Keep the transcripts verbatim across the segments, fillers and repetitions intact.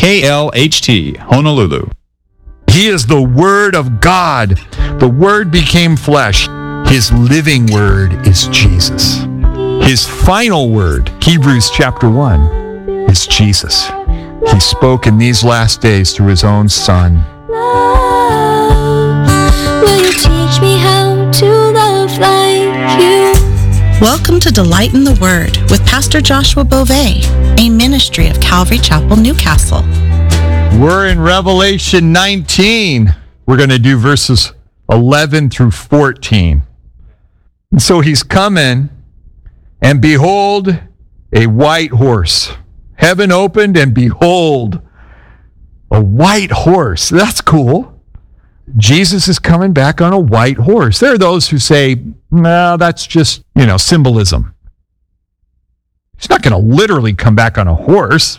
K L H T, Honolulu. He is the Word of God. The Word became flesh. His living Word is Jesus. His final word, Hebrews chapter one, is Jesus. He spoke in these last days through his own Son. Love, will you teach me how to love like you? Welcome to Delight in the Word with Pastor Joshua Beauvais, a ministry of Calvary Chapel, Newcastle. We're in Revelation nineteen. We're going to do verses eleven through fourteen. And so he's coming, and behold, a white horse. Heaven opened, and behold, a white horse. That's cool. Jesus is coming back on a white horse. There are those who say, no, that's just, you know, symbolism. He's not going to literally come back on a horse.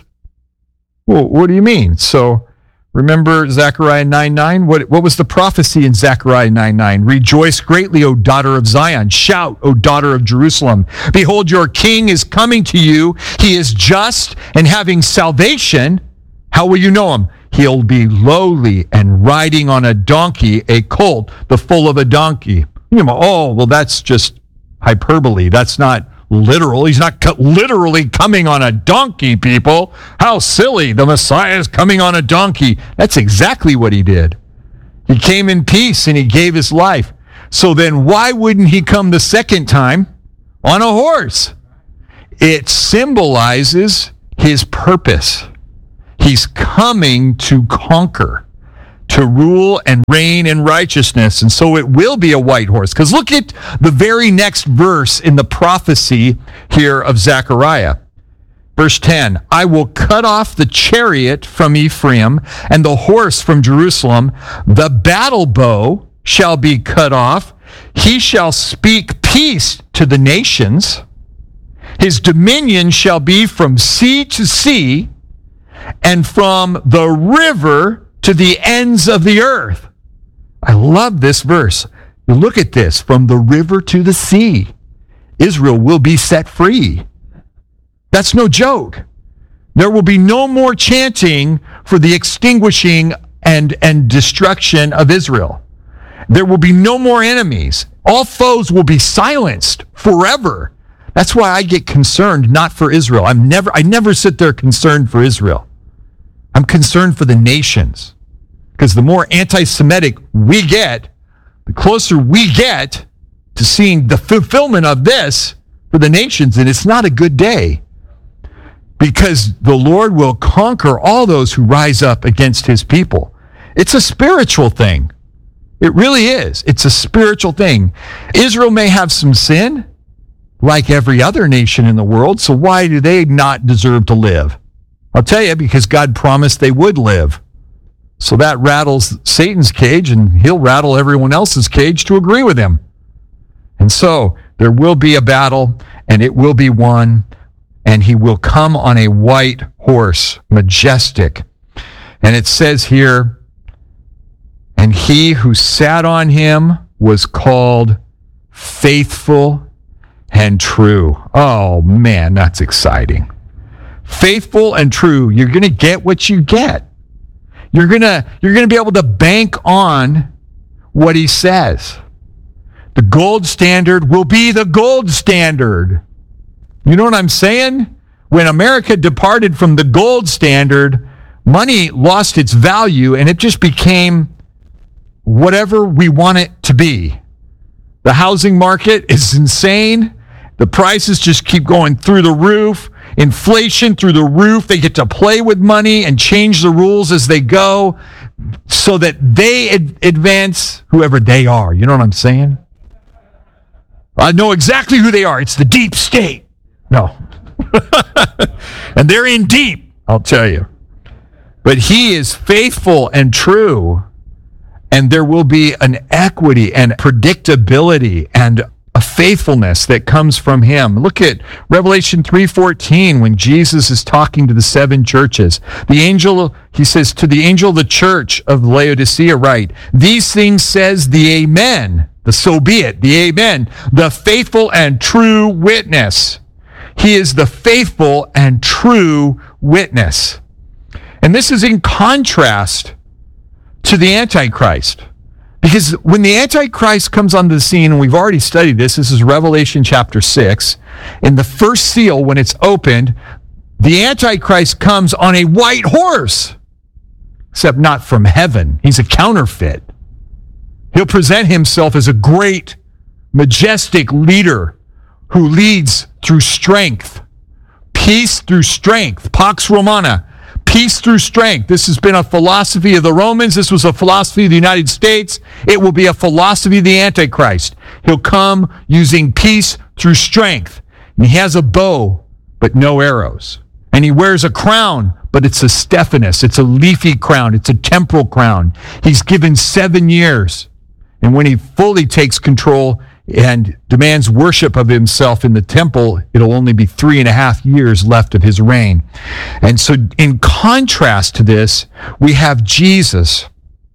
Well, what do you mean? So remember Zechariah nine nine? What, what was the prophecy in Zechariah nine nine? Rejoice greatly, O daughter of Zion. Shout, O daughter of Jerusalem. Behold, your king is coming to you. He is just and having salvation. How will you know him? He'll be lowly and riding on a donkey, a colt, the foal of a donkey. You know, oh, well, that's just hyperbole. That's not literal. He's not co- literally coming on a donkey, people. How silly. The Messiah is coming on a donkey. That's exactly what he did. He came in peace and he gave his life. So then why wouldn't he come the second time on a horse? It symbolizes his purpose. He's coming to conquer, to rule and reign in righteousness. And so it will be a white horse. Because look at the very next verse in the prophecy here of Zechariah. Verse ten, I will cut off the chariot from Ephraim and the horse from Jerusalem. The battle bow shall be cut off. He shall speak peace to the nations. His dominion shall be from sea to sea and from the river to the ends of the earth. I love this verse. You look at this, from the river to the sea. Israel will be set free. That's no joke. There will be no more chanting for the extinguishing and, and destruction of Israel. There will be no more enemies. All foes will be silenced forever. That's why I get concerned, not for Israel. I'm never, I never sit there concerned for Israel. I'm concerned for the nations. Because the more anti-Semitic we get, the closer we get to seeing the fulfillment of this for the nations, and it's not a good day. Because the Lord will conquer all those who rise up against his people. It's a spiritual thing. It really is. It's a spiritual thing. Israel may have some sin, like every other nation in the world, so why do they not deserve to live? I'll tell you, because God promised they would live. So that rattles Satan's cage, and he'll rattle everyone else's cage to agree with him. And so there will be a battle, and it will be won, and he will come on a white horse, majestic. And it says here, and he who sat on him was called Faithful and True. Oh, man, that's exciting. Faithful and true. You're going to get what you get. You're going to you're going to be able to bank on what he says. The gold standard will be the gold standard. You know what I'm saying? When America departed from the gold standard, money lost its value and it just became whatever we want it to be. The housing market is insane. The prices just keep going through the roof. Inflation through the roof. They get to play with money and change the rules as they go so that they ad- advance whoever they are. You know what I'm saying? I know exactly who they are. It's the deep state. No. And they're in deep, I'll tell you. But he is faithful and true. And there will be an equity and predictability and a faithfulness that comes from him. Look at Revelation three fourteen when Jesus is talking to the seven churches. The angel, he says, to the angel of the church of Laodicea write, these things says the Amen, the so be it, the Amen, the faithful and true witness. He is the faithful and true witness. And this is in contrast to the Antichrist. Because when the Antichrist comes onto the scene, and we've already studied this, this is Revelation chapter six. In the first seal, when it's opened, the Antichrist comes on a white horse, except not from heaven. He's a counterfeit. He'll present himself as a great, majestic leader who leads through strength. Peace through strength. Pax Romana. Peace through strength. This has been a philosophy of the Romans. This was a philosophy of the United States. It will be a philosophy of the Antichrist. He'll come using peace through strength. And he has a bow, but no arrows. And he wears a crown, but it's a Stephanus. It's a leafy crown. It's a temporal crown. He's given seven years. And when he fully takes control and demands worship of himself in the temple, it'll only be three and a half years left of his reign. And so in contrast to this, we have Jesus,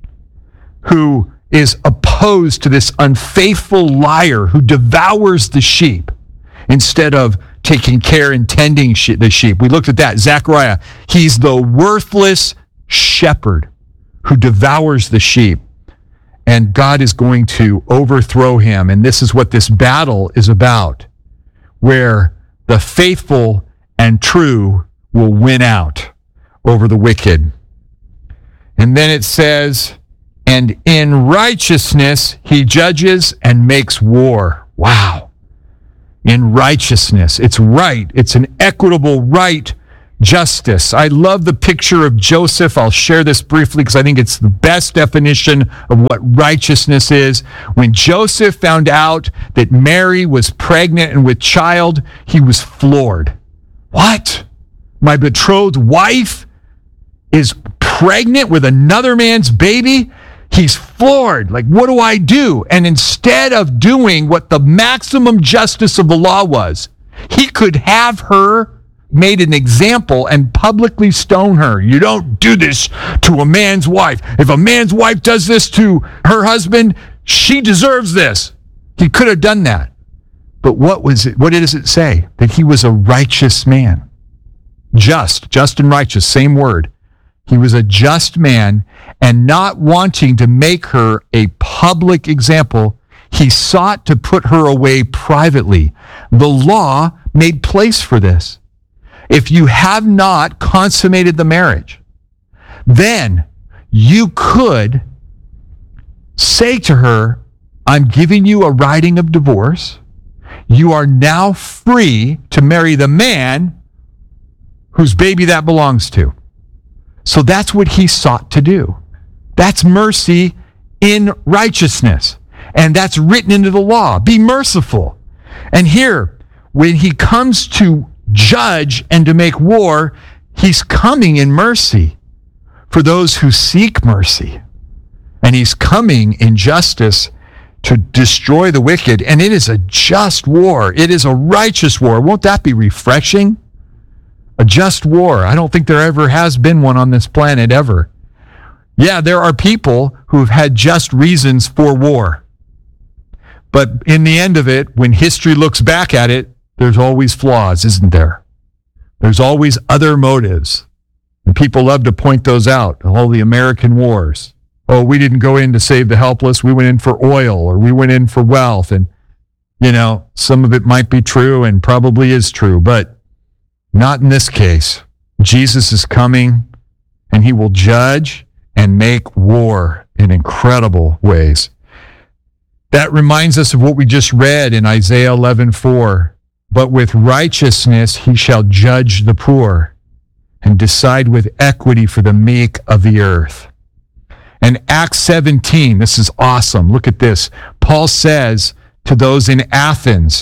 who is opposed to this unfaithful liar who devours the sheep instead of taking care and tending the sheep. We looked at that. Zechariah, he's the worthless shepherd who devours the sheep. And God is going to overthrow him. And this is what this battle is about, where the faithful and true will win out over the wicked. And then it says, and in righteousness he judges and makes war. Wow. In righteousness. It's right. It's an equitable right justice. I love the picture of Joseph. I'll share this briefly because I think it's the best definition of what righteousness is. When Joseph found out that Mary was pregnant and with child, he was floored. What? My betrothed wife is pregnant with another man's baby? He's floored. Like, what do I do? And instead of doing what the maximum justice of the law was, he could have her made an example and publicly stone her. You don't do this to a man's wife. If a man's wife does this to her husband, she deserves this. He could have done that. But what was it? What does it say? That he was a righteous man. Just, just and righteous, same word. He was a just man, and not wanting to make her a public example, he sought to put her away privately. The law made place for this. If you have not consummated the marriage, then you could say to her, I'm giving you a writing of divorce. You are now free to marry the man whose baby that belongs to. So that's what he sought to do. That's mercy in righteousness. And that's written into the law. Be merciful. And here, when he comes to judge and to make war, he's coming in mercy for those who seek mercy. And he's coming in justice to destroy the wicked. And it is a just war. It is a righteous war. Won't that be refreshing? A just war. I don't think there ever has been one on this planet ever. Yeah, there are people who have had just reasons for war. But in the end of it, when history looks back at it, there's always flaws, isn't there? There's always other motives. And people love to point those out. All the American wars. Oh, we didn't go in to save the helpless. We went in for oil, or we went in for wealth. And, you know, some of it might be true and probably is true, but not in this case. Jesus is coming, and he will judge and make war in incredible ways. That reminds us of what we just read in Isaiah eleven four. But with righteousness he shall judge the poor and decide with equity for the meek of the earth. And Acts seventeen, this is awesome. Look at this. Paul says to those in Athens,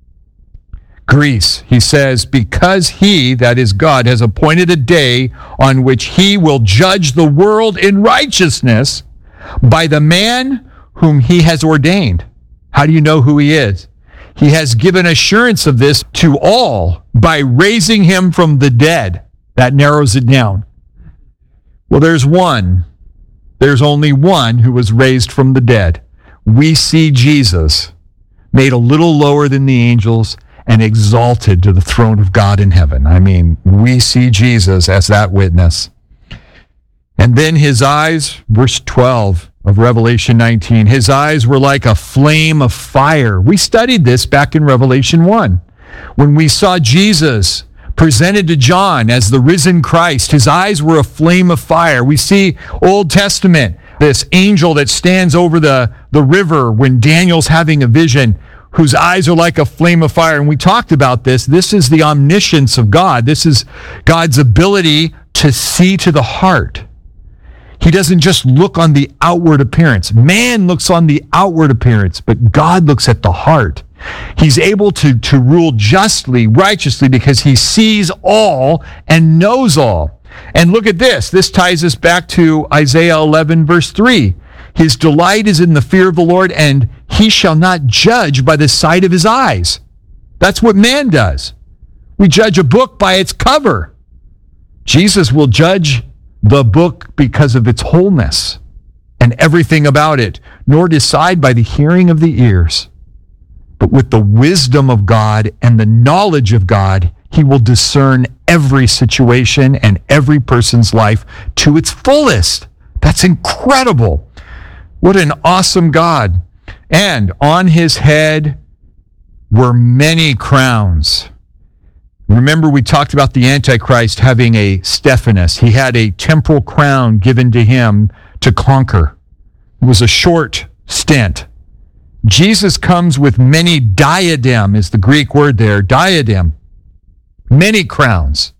Greece, he says, because he, that is God, has appointed a day on which he will judge the world in righteousness by the man whom he has ordained. How do you know who he is? He has given assurance of this to all by raising him from the dead. That narrows it down. Well, there's one. There's only one who was raised from the dead. We see Jesus made a little lower than the angels and exalted to the throne of God in heaven. I mean, we see Jesus as that witness. And then his eyes, verse twelve of Revelation nineteen, his eyes were like a flame of fire. We studied this back in Revelation one. When we saw Jesus presented to John as the risen Christ, his eyes were a flame of fire. We see Old Testament, this angel that stands over the, the river when Daniel's having a vision, whose eyes are like a flame of fire. And we talked about this. This is the omniscience of God. This is God's ability to see to the heart. He doesn't just look on the outward appearance. Man looks on the outward appearance, but God looks at the heart. He's able to, to rule justly, righteously, because he sees all and knows all. And look at this. This ties us back to Isaiah eleven, verse three. His delight is in the fear of the Lord, and he shall not judge by the sight of his eyes. That's what man does. We judge a book by its cover. Jesus will judge the book because of its wholeness and everything about it, nor decide by the hearing of the ears. But with the wisdom of God and the knowledge of God, he will discern every situation and every person's life to its fullest. That's incredible. What an awesome God. And on his head were many crowns. Remember, we talked about the Antichrist having a Stephanus. He had a temporal crown given to him to conquer. It was a short stint. Jesus comes with many diadem, is the Greek word there, diadem. Many crowns.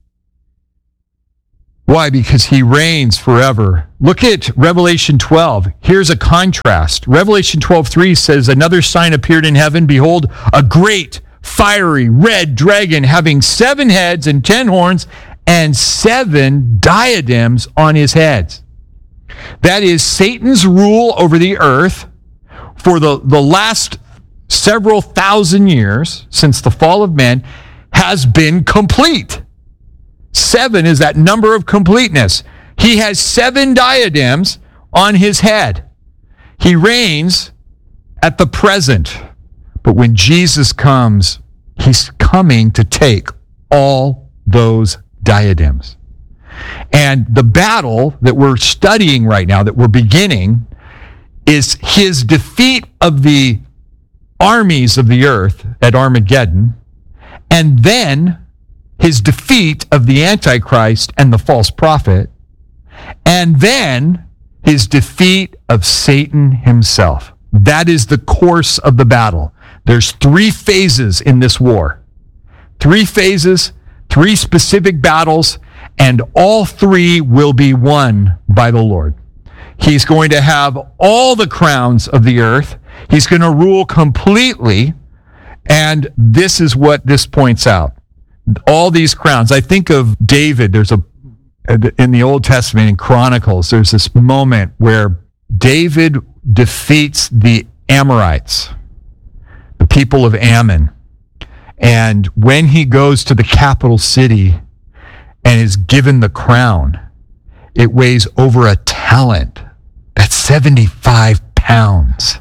Why? Because he reigns forever. Look at Revelation twelve. Here's a contrast. Revelation twelve three says, another sign appeared in heaven. Behold, a great, fiery, red dragon having seven heads and ten horns and seven diadems on his heads. That is Satan's rule over the earth for the, the last several thousand years since the fall of man has been complete. Seven is that number of completeness. He has seven diadems on his head. He reigns at the present. But when Jesus comes, he's coming to take all those diadems. And the battle that we're studying right now, that we're beginning, is his defeat of the armies of the earth at Armageddon, and then his defeat of the Antichrist and the false prophet, and then his defeat of Satan himself. That is the course of the battle. There's three phases in this war. Three phases, three specific battles, and all three will be won by the Lord. He's going to have all the crowns of the earth. He's going to rule completely. And this is what this points out. All these crowns. I think of David. There's a, in the Old Testament, in Chronicles, there's this moment where David defeats the Amorites, the people of Ammon. And when he goes to the capital city and is given the crown, it weighs over a talent. That's seventy-five pounds.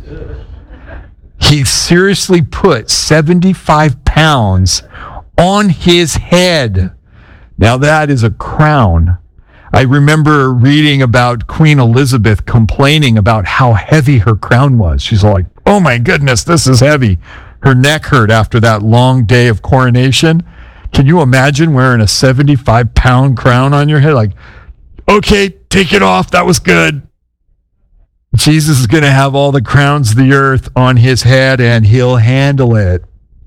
He seriously put seventy-five pounds on his head. Now that is a crown. I remember reading about Queen Elizabeth complaining about how heavy her crown was. She's like, oh my goodness, this is heavy. Her neck hurt after that long day of coronation. Can you imagine wearing a seventy-five pound crown on your head? Like, okay, take it off. That was good. Jesus is going to have all the crowns of the earth on his head, and he'll handle it.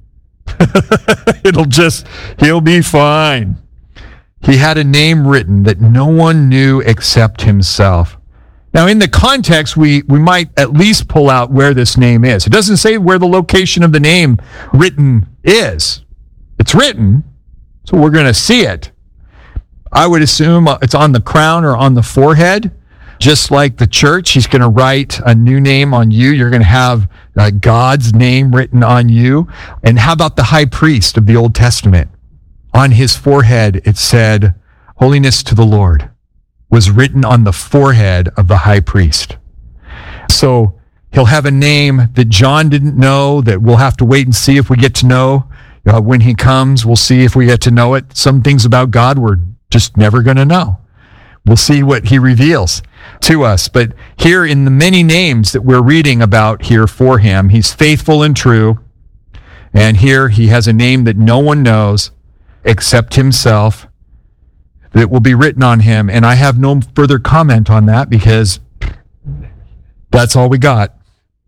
It'll just, he'll be fine. He had a name written that no one knew except himself. Now, in the context, we, we might at least pull out where this name is. It doesn't say where the location of the name written is. It's written, so we're going to see it. I would assume it's on the crown or on the forehead. Just like the church, he's going to write a new name on you. You're going to have uh, God's name written on you. And how about the high priest of the Old Testament? On his forehead, it said, Holiness to the Lord, was written on the forehead of the high priest. So he'll have a name that John didn't know, that we'll have to wait and see if we get to know. Uh, when he comes, we'll see if we get to know it. Some things about God we're just never going to know. We'll see what he reveals to us. But here in the many names that we're reading about here for him, he's faithful and true. And here he has a name that no one knows except himself that will be written on him. And I have no further comment on that because that's all we got.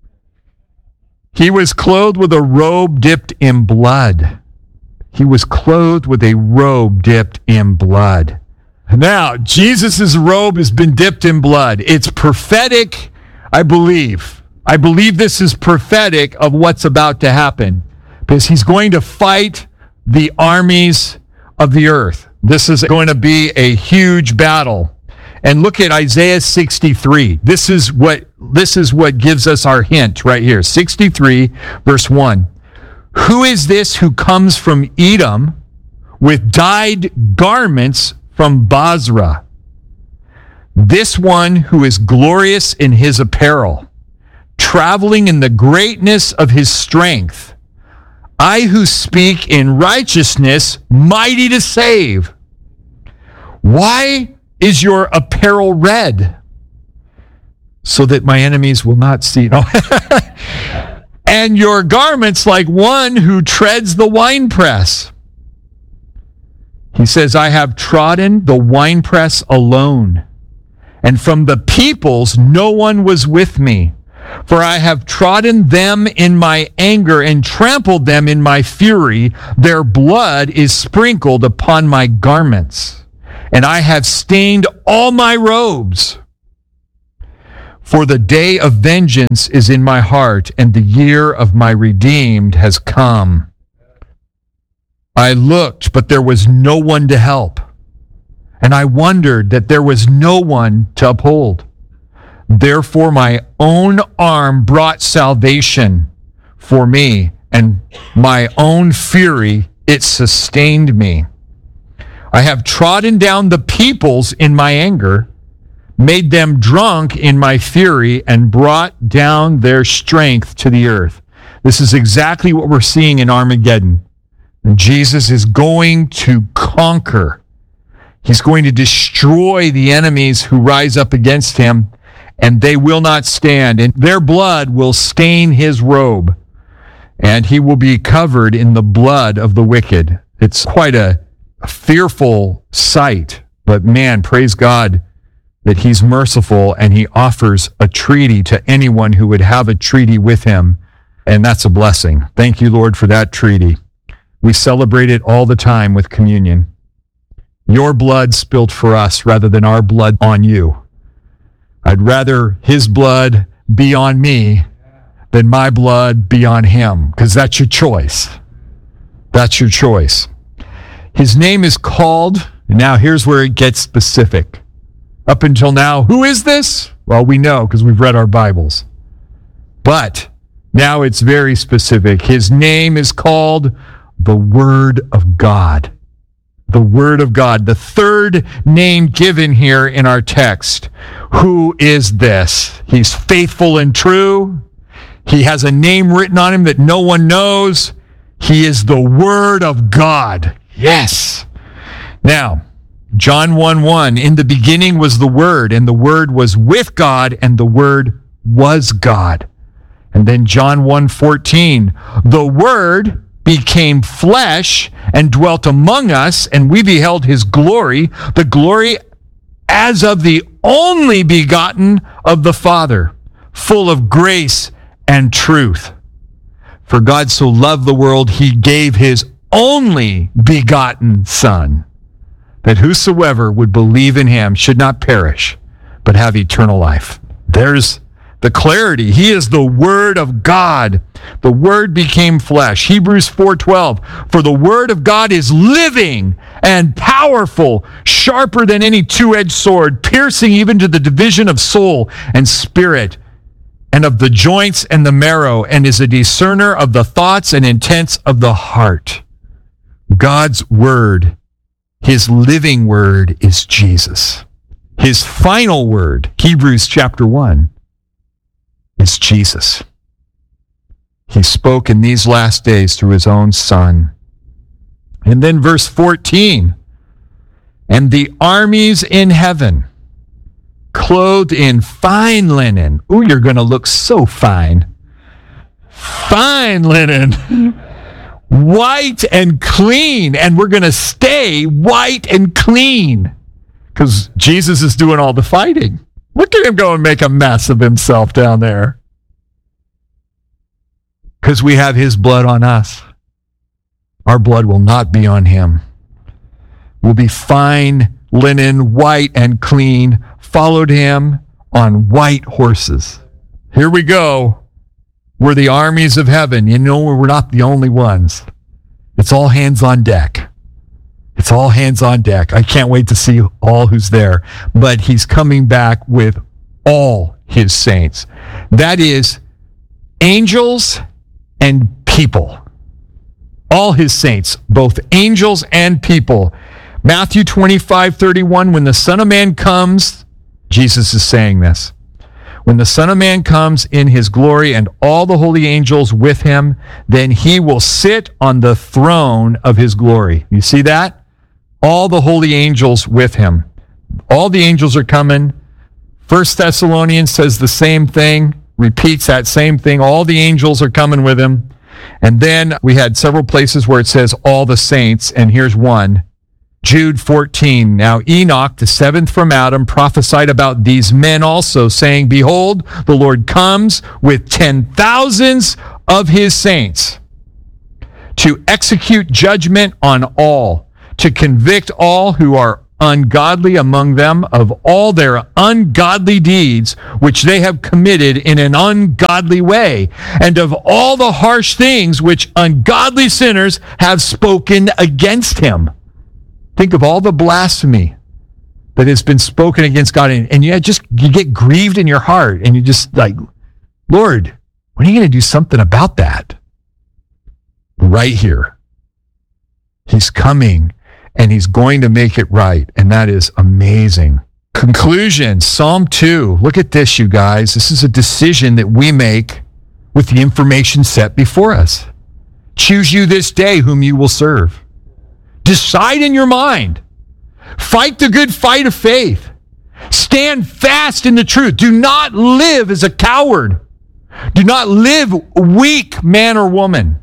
He was clothed with a robe dipped in blood. He was clothed with a robe dipped in blood. Now, Jesus' robe has been dipped in blood. It's prophetic, I believe. I believe this is prophetic of what's about to happen because he's going to fight the armies of the earth. This is going to be a huge battle. And look at Isaiah sixty-three. This is what this is what gives us our hint right here. sixty-three, verse one. Who is this who comes from Edom with dyed garments from Basra? This one who is glorious in his apparel, traveling in the greatness of his strength. I who speak in righteousness, mighty to save. Why is your apparel red? So that my enemies will not see. No. And your garments like one who treads the winepress. He says, I have trodden the winepress alone, and from the peoples no one was with me. For I have trodden them in my anger and trampled them in my fury. Their blood is sprinkled upon my garments, and I have stained all my robes. For the day of vengeance is in my heart, and the year of my redeemed has come. I looked, but there was no one to help, and I wondered that there was no one to uphold. Therefore my own arm brought salvation for me, and my own fury, it sustained me. I have trodden down the peoples in my anger, made them drunk in my fury, and brought down their strength to the earth. This is exactly what we're seeing in Armageddon. And Jesus is going to conquer. He's going to destroy the enemies who rise up against him, and they will not stand, and their blood will stain his robe, and he will be covered in the blood of the wicked. It's quite a, a fearful sight, but man, praise God that he's merciful, and he offers a treaty to anyone who would have a treaty with him, and that's a blessing. Thank you, Lord, for that treaty. We celebrate it all the time with communion. Your blood spilled for us rather than our blood on you. I'd rather his blood be on me than my blood be on him, because that's your choice. That's your choice. His name is called, and now here's where it gets specific. Up until now, who is this? Well, we know because we've read our Bibles. But now it's very specific. His name is called the Word of God. The Word of God. The third name given here in our text. Who is this? He's faithful and true. He has a name written on him that no one knows. He is the Word of God. Yes. Now, John one one, in the beginning was the Word, and the Word was with God, and the Word was God. And then John one fourteen, the Word became flesh and dwelt among us, and we beheld his glory, the glory as of the only begotten of the Father, full of grace and truth. For God so loved the world, he gave his only begotten Son, that whosoever would believe in him should not perish, but have eternal life. There's the clarity. He is the Word of God. The Word became flesh. Hebrews four twelve. For the Word of God is living and powerful, sharper than any two-edged sword, piercing even to the division of soul and spirit, and of the joints and the marrow, and is a discerner of the thoughts and intents of the heart. God's Word, his living Word, is Jesus. His final word, Hebrews chapter one, is Jesus. He spoke in these last days through his own Son. And then verse fourteen, and the armies in heaven, clothed in fine linen. Ooh, you're going to look so fine. Fine linen. White and clean. And we're going to stay white and clean because Jesus is doing all the fighting. Look at him go and make a mess of himself down there. Because we have his blood on us. Our blood will not be on him. We'll be fine linen, white and clean, followed him on white horses. Here we go. We're the armies of heaven. You know, we're not the only ones. It's all hands on deck. It's all hands on deck. I can't wait to see all who's there. But he's coming back with all his saints. That is angels and people. All his saints, both angels and people. Matthew twenty-five thirty-one, when the Son of Man comes, Jesus is saying this. When the Son of Man comes in his glory and all the holy angels with him, then he will sit on the throne of his glory. You see that? All the holy angels with him. All the angels are coming. First Thessalonians says the same thing, repeats that same thing. All the angels are coming with him. And then we had several places where it says all the saints, and here's one. Jude fourteen, now Enoch, the seventh from Adam, prophesied about these men also, saying, behold, the Lord comes with ten thousands of his saints to execute judgment on all, to convict all who are ungodly among them of all their ungodly deeds which they have committed in an ungodly way, and of all the harsh things which ungodly sinners have spoken against him. Think of all the blasphemy that has been spoken against God, and, and you just you get grieved in your heart, and you just like, Lord, when are you going to do something about that? Right here. He's coming, and he's going to make it right, and that is amazing. Conclusion, Psalm two. Look at this, you guys. This is a decision that we make with the information set before us. Choose you this day whom you will serve. Decide in your mind. Fight the good fight of faith. Stand fast in the truth. Do not live as a coward. Do not live weak, man or woman.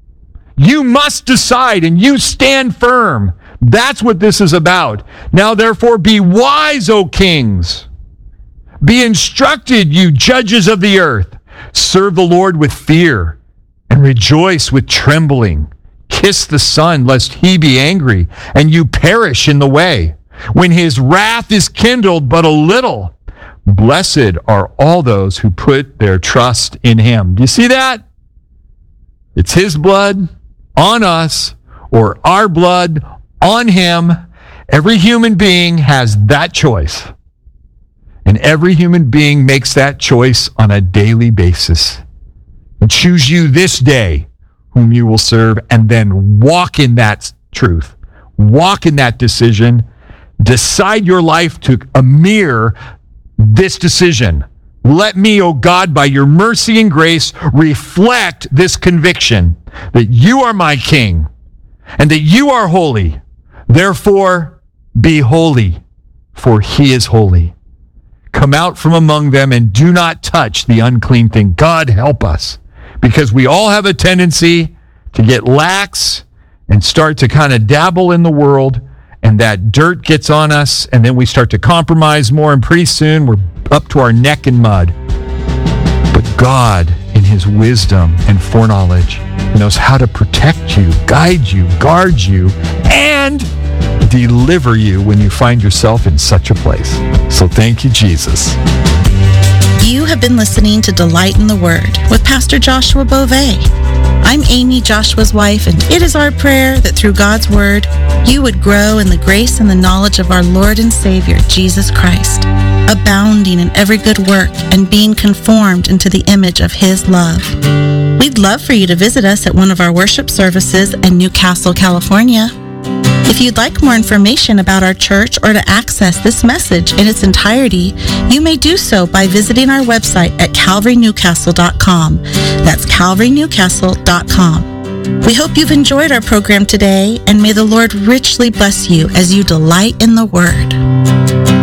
You must decide, and you stand firm. That's what this is about. Now, therefore, be wise, O kings. Be instructed, you judges of the earth. Serve the Lord with fear and rejoice with trembling. Kiss the Son, lest he be angry, and you perish in the way, when his wrath is kindled but a little. Blessed are all those who put their trust in him. Do you see that? It's his blood on us, or our blood on him. Every human being has that choice. And every human being makes that choice on a daily basis. And choose you this day whom you will serve, and then walk in that truth. Walk in that decision. Decide your life to a mirror this decision. Let me, O God, by your mercy and grace, reflect this conviction that you are my King and that you are holy. Therefore, be holy, for he is holy. Come out from among them and do not touch the unclean thing. God help us, because we all have a tendency to get lax and start to kind of dabble in the world, and that dirt gets on us, and then we start to compromise more, and pretty soon we're up to our neck in mud. But God, in his wisdom and foreknowledge, knows how to protect you, guide you, guard you, and deliver you when you find yourself in such a place. So thank you, Jesus. You have been listening to Delight in the Word with Pastor Joshua Beauvais. I'm Amy, Joshua's wife, and it is our prayer that through God's Word, you would grow in the grace and the knowledge of our Lord and Savior, Jesus Christ, abounding in every good work and being conformed into the image of his love. We'd love for you to visit us at one of our worship services in Newcastle, California. If you'd like more information about our church or to access this message in its entirety, you may do so by visiting our website at calvary newcastle dot com. That's calvary newcastle dot com. We hope you've enjoyed our program today, and may the Lord richly bless you as you delight in the Word.